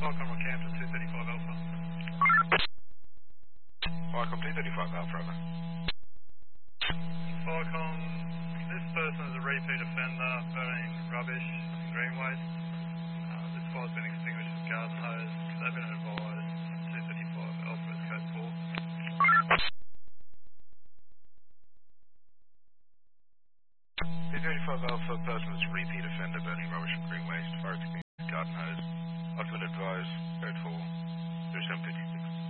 Falcon Rockhampton 235 Alpha. Falcon 235 Alpha, over. Falcon, this person is a repeat offender, burning rubbish in Greenways. This fire's been extinguished with garden hose. They've been advised 235 Alpha is code 4. 235 Alpha, person is a repeat offender, burning rubbish in Greenways, fire extinguished, garden hose. Ultimate advised, code 4, 3750.